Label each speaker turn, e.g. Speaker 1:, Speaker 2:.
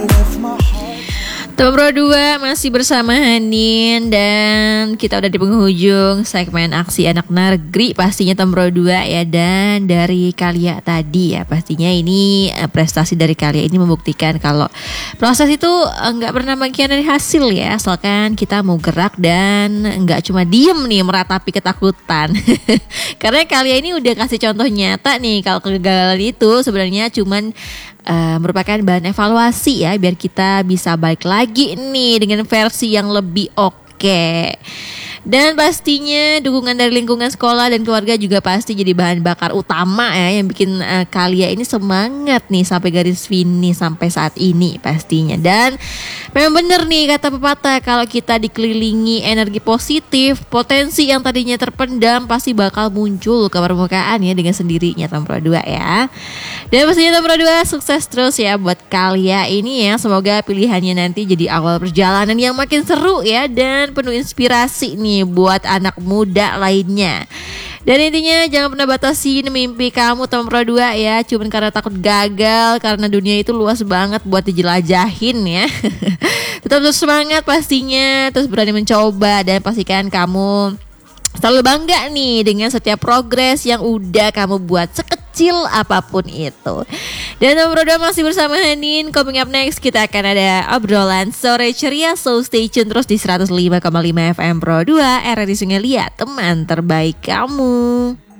Speaker 1: Teman Pro 2 masih bersama Hanin dan kita udah di penghujung segmen aksi anak negeri pastinya Teman Pro 2 ya. Dan dari Kalia tadi ya pastinya ini prestasi dari Kalia ini membuktikan kalau proses itu nggak pernah mengkhianati hasil ya, asalkan kita mau gerak dan nggak cuma diem nih meratapi ketakutan. Karena Kalia ini udah kasih contoh nyata nih kalau kegagalan itu sebenarnya cuman merupakan bahan evaluasi ya, biar kita bisa balik lagi nih dengan versi yang lebih oke. Dan pastinya dukungan dari lingkungan sekolah dan keluarga juga pasti jadi bahan bakar utama ya, yang bikin Kalia ini semangat nih sampai garis finish sampai saat ini pastinya. Dan memang bener nih kata pepatah, kalau kita dikelilingi energi positif, potensi yang tadinya terpendam pasti bakal muncul ke permukaan ya dengan sendirinya Teman Pro 2 ya. Dan pastinya Teman Pro 2 sukses terus ya buat Kalia ini ya. Semoga pilihannya nanti jadi awal perjalanan yang makin seru ya dan penuh inspirasi nih buat anak muda lainnya. Dan intinya jangan pernah batasi mimpi kamu Teman Pro 2 ya, cuman karena takut gagal, karena dunia itu luas banget buat dijelajahin ya. Tetap terus semangat pastinya, terus berani mencoba dan pastikan kamu selalu bangga nih dengan setiap progres yang udah kamu buat sekecil apapun itu. Dan Teman Pro 2 masih bersama Hanin. Coming up next kita akan ada obrolan sore ceria, so stay tune terus di 105,5 FM Pro 2 RRI Sungai Liat, teman terbaik kamu.